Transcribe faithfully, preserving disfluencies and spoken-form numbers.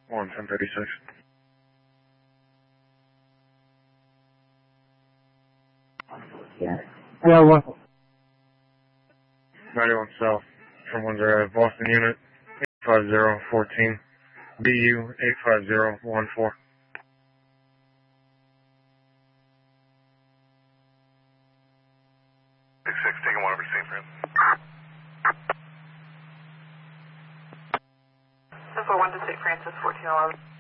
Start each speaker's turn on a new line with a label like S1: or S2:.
S1: one ten thirty-six.
S2: Yeah. Yeah, one.
S1: ninety-one South from Windsor Ave, Boston Unit eight five zero one four, B U eight five zero one four.
S3: six six, taking one over to Saint Fran.
S4: Info one to Saint Francis, fourteen eleven.